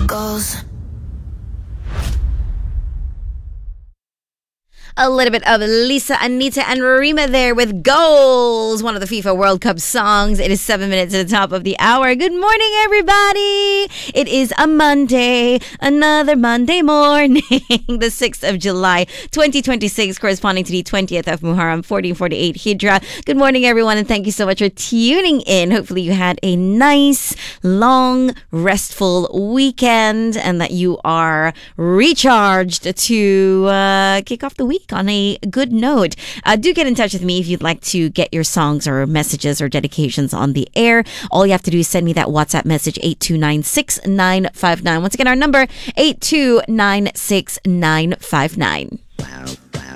goals. A little bit of Lisa, Anita, and Rima there with Goals, one of the FIFA World Cup songs. It is 7 minutes to the top of the hour. Good morning, everybody. It is a Monday, another Monday morning, the 6th of July, 2026, corresponding to the 20th of Muharram, 1448 Hijra. Good morning, everyone, and thank you so much for tuning in. Hopefully you had a nice, long, restful weekend and that you are recharged to kick off the week on a good note. Do get in touch with me if you'd like to get your songs or messages or dedications on the air. All you have to do is send me that WhatsApp message 8296959. Once again, our number 8296959.